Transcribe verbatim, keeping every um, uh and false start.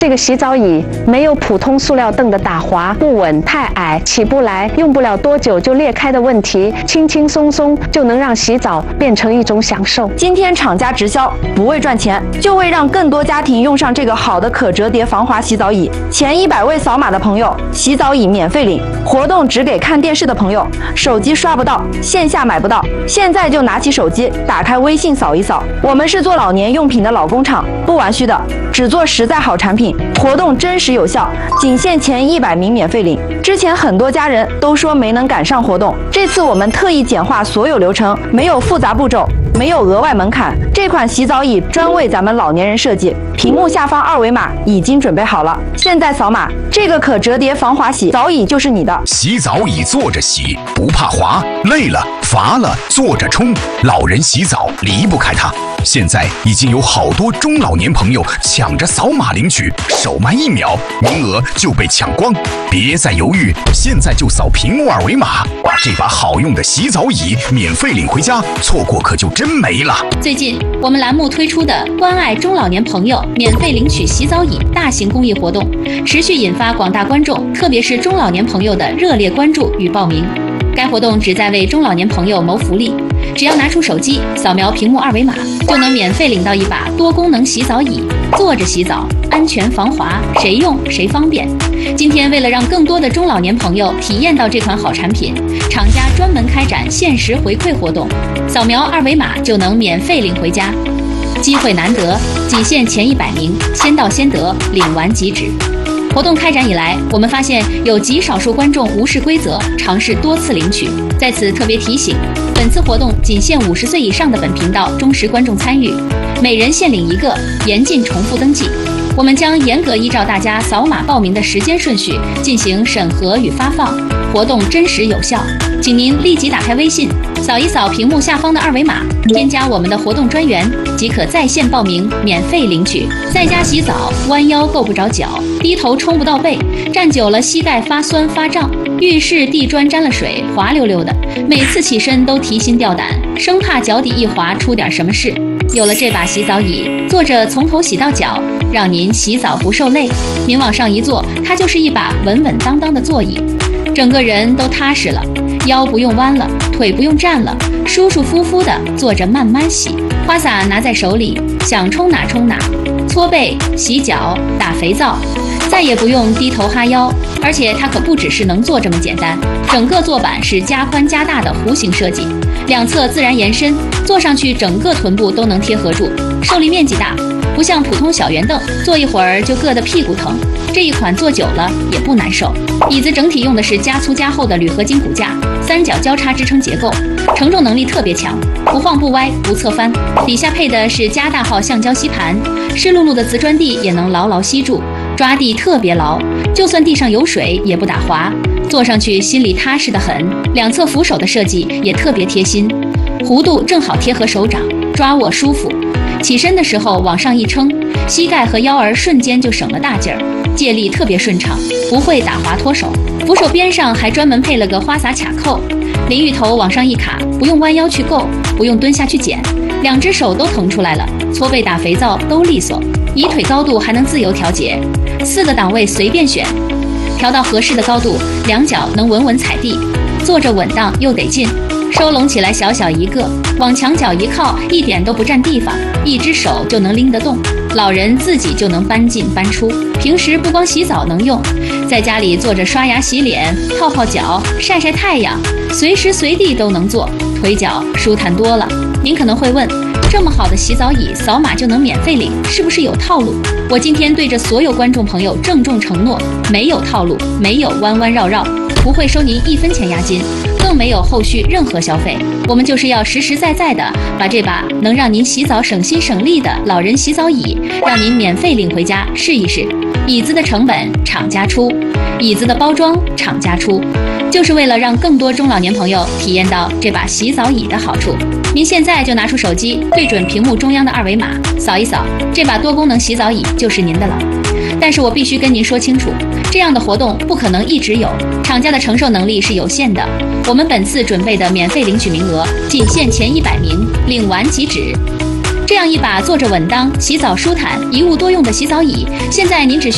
这个洗澡椅没有普通塑料凳的打滑、不稳、太矮、起不来、用不了多久就裂开的问题，轻轻松松就能让洗澡变成一种享受。 今天厂家直销不为赚钱，就为让更多家庭用上这个好的可折叠防滑洗澡椅。前一百位扫码的朋友，洗澡椅免费领。活动只给看电视的朋友，手机刷不到，线下买不到，现在就拿起手机，打开微信扫一扫。我们是做老年用品的老工厂，不玩虚的，只做实在好产品。活动真实有效，仅限前一百名免费领。之前很多家人都说没能赶上活动，这次我们特意简化所有流程，没有复杂步骤，没有额外门槛。这款洗澡椅专为咱们老年人设计，屏幕下方二维码已经准备好了，现在扫码，这个可折叠防滑洗澡椅就是你的。 洗澡椅坐着洗，不怕滑，累了乏了坐着冲，老人洗澡离不开它。现在已经有好多中老年朋友抢着扫码领取，手慢一秒，名额就被抢光。别再犹豫，现在就扫屏幕二维码，把这把好用的洗澡椅免费领回家，错过可就真没了。 最近我们栏目推出的关爱中老年朋友免费领取洗澡椅大型公益活动，持续引发广大观众，特别是中老年朋友的热烈关注与报名。该活动旨在为中老年朋友谋福利，只要拿出手机扫描屏幕二维码，就能免费领到一把多功能洗澡椅，坐着洗澡，安全防滑，谁用谁方便。今天为了让更多的中老年朋友体验到这款好产品，厂家专门开展限时回馈活动，扫描二维码就能免费领回家。机会难得，仅限前一百名，先到先得，领完即止。活动开展以来，我们发现有极少数观众无视规则，尝试多次领取。在此特别提醒，本次活动仅限五十岁以上的本频道忠实观众参与，每人限领一个，严禁重复登记。我们将严格依照大家扫码报名的时间顺序进行审核与发放，活动真实有效。请您立即打开微信，扫一扫屏幕下方的二维码，添加我们的活动专员，即可在线报名，免费领取。在家洗澡，弯腰够不着脚，低头冲不到背，站久了膝盖发酸发胀，浴室地砖沾了水，滑溜溜的，每次起身都提心吊胆，生怕脚底一滑出点什么事。有了这把洗澡椅，坐着从头洗到脚，让您洗澡不受累。您往上一坐，它就是一把稳稳当当的座椅，整个人都踏实了，腰不用弯了，腿不用站了，舒舒服服的坐着慢慢洗。花洒拿在手里，想冲哪冲哪，搓背、洗脚、打肥皂，再也不用低头哈腰。而且它可不只是能坐这么简单，整个坐板是加宽加大的弧形设计，两侧自然延伸，坐上去整个臀部都能贴合住，受力面积大，不像普通小圆凳，坐一会儿就硌得屁股疼。这一款坐久了也不难受。椅子整体用的是加粗加厚的铝合金骨架，三角交叉支撑结构，承重能力特别强，不晃不歪不侧翻。底下配的是加大号橡胶吸盘，湿漉漉的瓷砖地也能牢牢吸住，抓地特别牢，就算地上有水也不打滑，坐上去心里踏实得很。两侧扶手的设计也特别贴心，弧度正好贴合手掌，抓握舒服。起身的时候往上一撑，膝盖和腰儿瞬间就省了大劲儿，借力特别顺畅，不会打滑脱手。扶手边上还专门配了个花洒卡扣，淋浴头往上一卡，不用弯腰去够，不用蹲下去捡，两只手都腾出来了，搓背打肥皂都利索。椅腿高度还能自由调节，四个档位随便选，调到合适的高度，两脚能稳稳踩地，坐着稳当又得劲。收拢起来小小一个，往墙角一靠，一点都不占地方，一只手就能拎得动，老人自己就能搬进搬出。平时不光洗澡能用，在家里坐着刷牙洗脸、泡泡脚、晒晒太阳，随时随地都能做，腿脚舒坦多了。您可能会问，这么好的洗澡椅，扫码就能免费领，是不是有套路？我今天对着所有观众朋友郑重承诺，没有套路，没有弯弯绕绕，不会收您一分钱押金，更没有后续任何消费。我们就是要实实在在的把这把能让您洗澡省心省力的老人洗澡椅，让您免费领回家试一试。椅子的成本厂家出，椅子的包装厂家出，就是为了让更多中老年朋友体验到这把洗澡椅的好处。您现在就拿出手机，对准屏幕中央的二维码，扫一扫，这把多功能洗澡椅就是您的了。但是我必须跟您说清楚，这样的活动不可能一直有，厂家的承受能力是有限的。我们本次准备的免费领取名额仅限前一百名，领完即止。这样一把坐着稳当、洗澡舒坦、一物多用的洗澡椅，现在您只需